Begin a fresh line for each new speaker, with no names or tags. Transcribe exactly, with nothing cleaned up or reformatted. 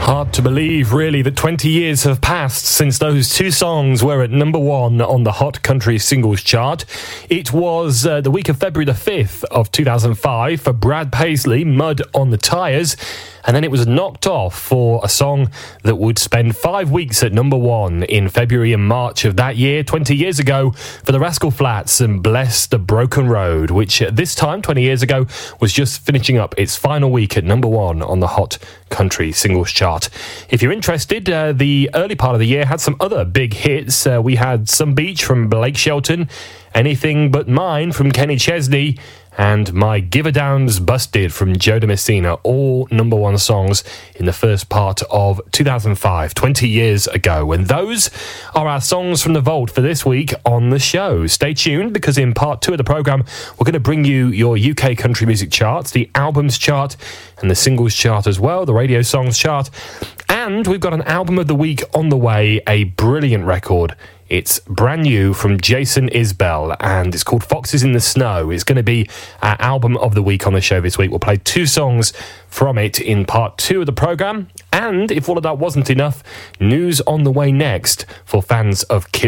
Hard to believe, really, that twenty years have passed since those two songs were at number one on the Hot Country Singles Chart. It was uh, the week of February the fifth of two thousand five for Brad Paisley, Mud on the Tires. And then it was knocked off for a song that would spend five weeks at number one in February and March of that year, twenty years ago, for the Rascal Flatts and Bless the Broken Road, which at this time, twenty years ago, was just finishing up its final week at number one on the Hot Country Singles Chart. If you're interested, uh, the early part of the year had some other big hits. Uh, we had Some Beach from Blake Shelton, Anything But Mine from Kenny Chesney, and My Giver Down's Busted from Joe DeMessina, all number one songs in the first part of two thousand five, twenty years ago. And those are our songs from the vault for this week on the show. Stay tuned, because in part two of the programme, we're going to bring you your U K country music charts, the albums chart and the singles chart as well, the radio songs chart. And we've got an album of the week on the way, a brilliant record. It's brand new from Jason Isbell, and it's called Foxes in the Snow. It's going to be our album of the week on the show this week. We'll play two songs from it in part two of the programme. And if all of that wasn't enough, news on the way next for fans of Kip